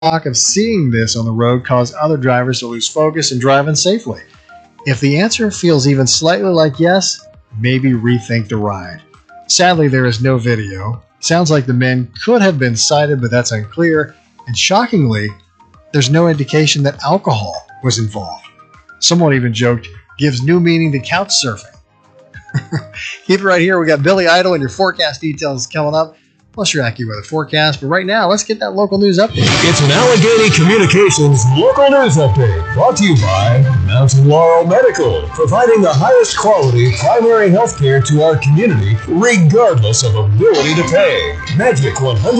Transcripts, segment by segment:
shock of seeing this on the road caused other drivers to lose focus and drive unsafely? If the answer feels even slightly like yes, maybe rethink the ride. Sadly, there is no video. Sounds like the men could have been cited, but that's unclear. And shockingly, there's no indication that alcohol was involved. Someone even joked, gives new meaning to couch surfing. Keep it right here. We got Billy Idol and your forecast details coming up, plus your AccuWeather forecast. But right now, let's get that local news update. It's an Allegheny Communications local news update brought to you by Mountain Laurel Medical, providing the highest quality primary health care to our community, regardless of ability to pay. Magic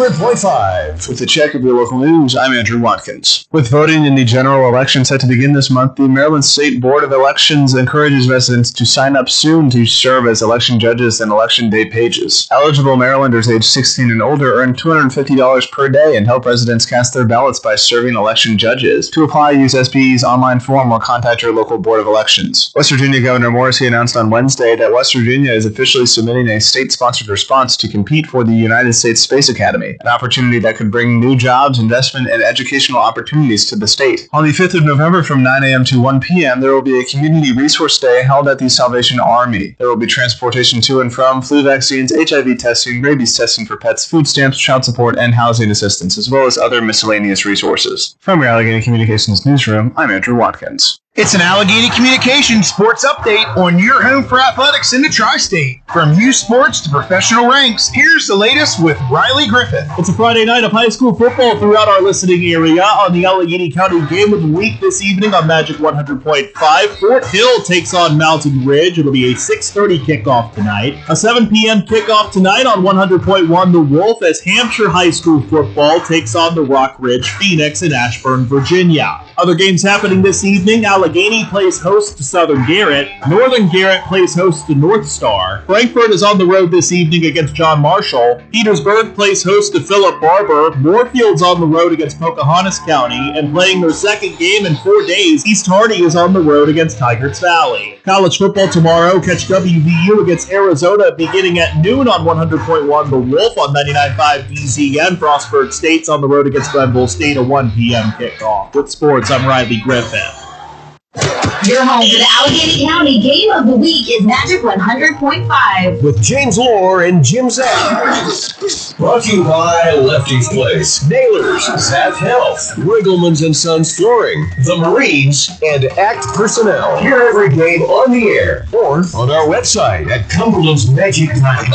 100.5. With a check of your local news, I'm Andrew Watkins. With voting in the general election set to begin this month, the Maryland State Board of Elections encourages residents to sign up soon to serve as election judges and election day pages. Eligible Marylanders age 16 and older earn $250 per day and help residents cast their ballots by serving election judges. To apply, use SBE's online form or contact your local Board of Elections. West Virginia Governor Morrisey announced on Wednesday that West Virginia is officially submitting a state-sponsored response to compete for the United States Space Academy, an opportunity that could bring new jobs, investment, and educational opportunities to the state. On the 5th of November from 9 a.m. to 1 p.m., there will be a community resource day held at the Salvation Army. There will be transportation to and from, flu vaccines, HIV testing, rabies testing for pets, food stamps, child support, and housing assistance, as well as other miscellaneous resources. From your Allegheny Communications newsroom, I'm Andrew Watkins. It's an Allegheny Communications sports update on your home for athletics in the Tri-State. From youth sports to professional ranks, here's the latest with Riley Griffith. It's a Friday night of high school football throughout our listening area on the Allegheny County Game of the Week this evening on Magic 100.5. Fort Hill takes on Mountain Ridge. It'll be a 6:30 kickoff tonight. A 7 p.m. kickoff tonight on 100.1 The Wolf as Hampshire High School football takes on the Rock Ridge Phoenix in Ashburn, Virginia. Other games happening this evening, Allegheny plays host to Southern Garrett. Northern Garrett plays host to North Star. Frankfort is on the road this evening against John Marshall. Petersburg plays host to Philip Barber. Moorfield's on the road against Pocahontas County. And playing their second game in 4 days, East Hardy is on the road against Tigers Valley. College football tomorrow, catch WVU against Arizona beginning at noon on 100.1 The Wolf on 99.5 DZN. Frostburg State's on the road against Glenville State, a 1 p.m. kickoff. With sports, I'm Riley Griffith. Your home for the Allegheny County Game of the Week is Magic 100.5. With James Lohr and Jim Zapp. Brought to you by Lefty's Place, Nailers, Zapp Health, Riggleman's and Sons Flooring, the Marines, and ACT Personnel. Hear every game on the air or on our website at Cumberland'sMagic.com.